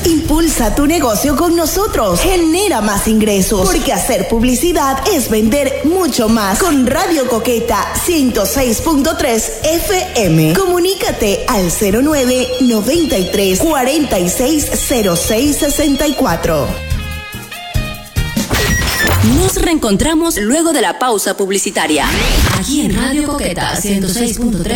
Impulsa tu negocio con nosotros. Genera más ingresos. Porque hacer publicidad es vender mucho más. Con Radio Coqueta 106.3 FM. Comunícate al 09 93 46 06 64. Nos reencontramos luego de la pausa publicitaria. Aquí en Radio Coqueta 106.3